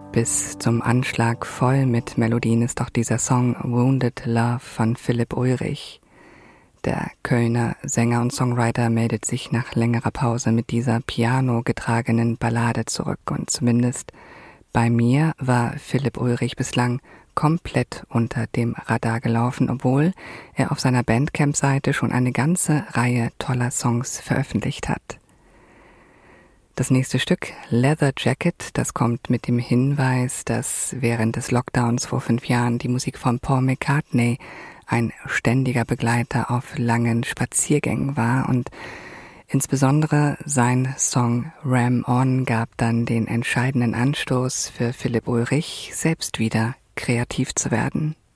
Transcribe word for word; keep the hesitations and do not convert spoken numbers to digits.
Bis zum Anschlag voll mit Melodien ist auch dieser Song Wounded Love von Philipp Ulrich. Der Kölner Sänger und Songwriter meldet sich nach längerer Pause mit dieser piano-getragenen Ballade zurück. Und zumindest bei mir war Philipp Ulrich bislang komplett unter dem Radar gelaufen, obwohl er auf seiner Bandcamp-Seite schon eine ganze Reihe toller Songs veröffentlicht hat. Das nächste Stück, Leather Jacket, das kommt mit dem Hinweis, dass während des Lockdowns vor fünf Jahren die Musik von Paul McCartney ein ständiger Begleiter auf langen Spaziergängen war und insbesondere sein Song Ram On gab dann den entscheidenden Anstoß für Philipp Ulrich, selbst wieder kreativ zu werden.